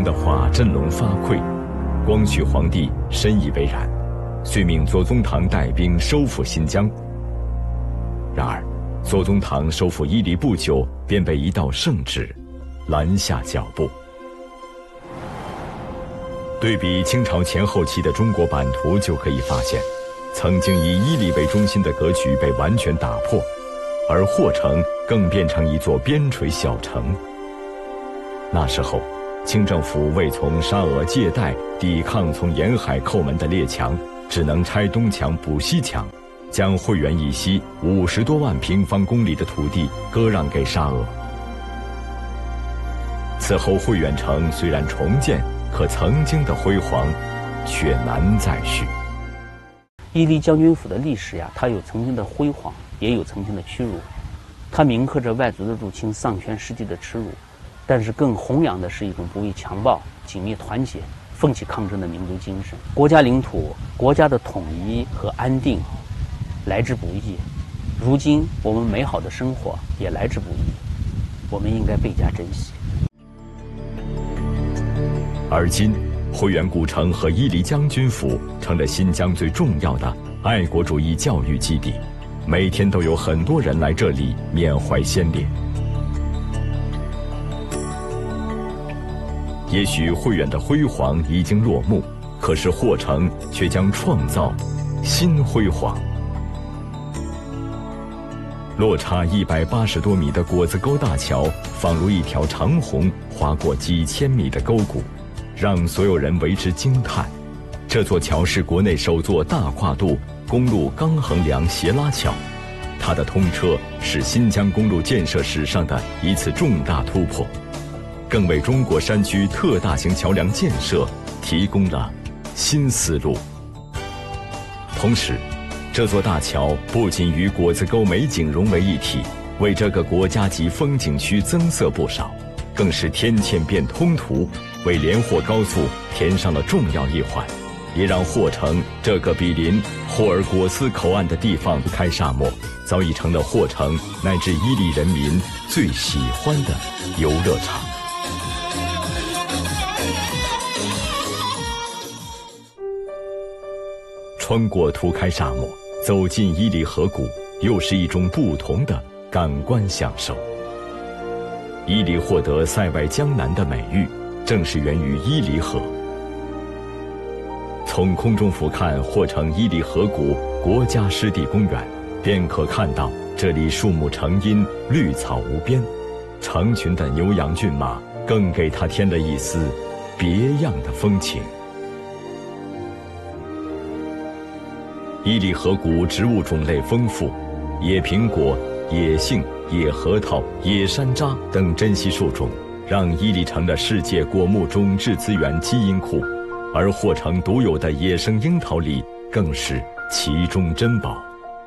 的话振聋发聩，光绪皇帝深以为然，遂命左宗棠带兵收复新疆。然而，左宗棠收复伊犁不久，便被一道圣旨拦下脚步。对比清朝前后期的中国版图，就可以发现，曾经以伊犁为中心的格局被完全打破，而霍城更变成一座边陲小城。那时候，清政府为从沙俄借贷抵抗从沿海叩门的列强，只能拆东墙补西墙，将会远以西50多万平方公里的土地割让给沙俄。此后会远城虽然重建，可曾经的辉煌却难再续。 伊犁将军府的历史呀，它有曾经的辉煌，也有曾经的屈辱。它铭刻着外族的入侵、丧权失地的耻辱，但是更弘扬的是一种不畏强暴、紧密团结、奋起抗争的民族精神。国家领土、国家的统一和安定来之不易，如今我们美好的生活也来之不易，我们应该倍加珍惜。 而今，会远古城和伊犁将军府成了新疆最重要的爱国主义教育基地，每天都有很多人来这里缅怀先烈。也许会远的辉煌已经落幕，可是霍城却将创造新辉煌。落差180多米的果子沟大桥，仿如一条长虹划过几千米的沟谷，让所有人为之惊叹。这座桥是国内首座大跨度公路钢横梁斜拉桥，它的通车是新疆公路建设史上的一次重大突破，更为中国山区特大型桥梁建设提供了新思路。同时，这座大桥不仅与果子沟美景融为一体，为这个国家级风景区增色不少，更是天堑变通途，为连霍高速填上了重要一环，也让霍城这个毗邻霍尔果斯口岸的地方开沙漠，早已成了霍城乃至伊犁人民最喜欢的游乐场。穿过涂开沙漠，走进伊犁河谷，又是一种不同的感官享受。伊犁获得塞外江南的美誉，正是源于伊犁河。从空中俯瞰霍城伊犁河谷国家湿地公园，便可看到这里树木成荫，绿草无边，成群的牛羊骏马更给它添了一丝别样的风情。伊犁河谷植物种类丰富，野苹果、野杏、野核桃、野山楂等珍稀树种，让伊犁成了世界果木种质资源基因库，而霍城独有的野生樱桃李更是其中珍宝。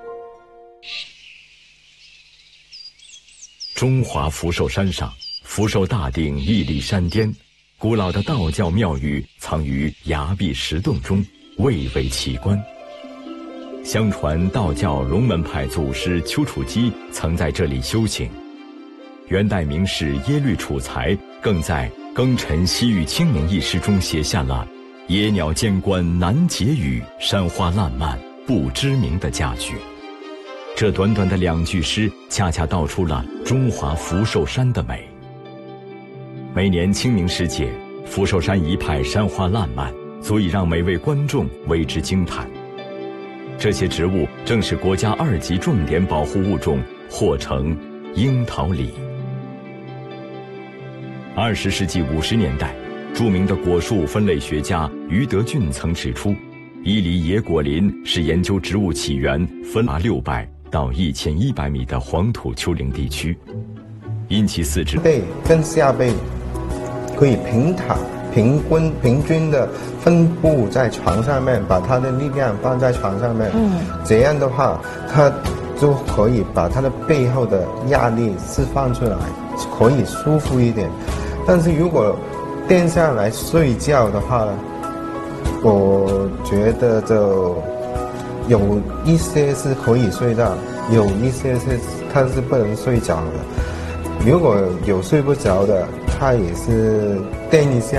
中华福寿山上，福寿大顶屹立山巅，古老的道教庙宇藏于崖壁石洞中，蔚为奇观。相传道教龙门派祖师丘处机曾在这里修行，元代名士耶律楚材更在《庚辰西域清明》一诗中写下了“野鸟间关难解语，山花烂漫不知名”的佳句。这短短的2句诗，恰恰道出了中华福寿山的美。每年清明时节，福寿山一派山花烂漫，足以让每位观众为之惊叹。这些植物正是国家2级重点保护物种霍城樱桃李。20世纪50年代，著名的果树分类学家余德俊曾指出，伊犁野果林是研究植物起源分达600到1100米的黄土丘陵地区，因其四肢背跟下背可以平均的分布在床上面，把它的力量放在床上面，这样的话它就可以把它的背后的压力释放出来，可以舒服一点。但是如果垫下来睡觉的话呢，我觉得就有一些是可以睡觉，有一些是它是不能睡着的。如果有睡不着的，它也是垫一下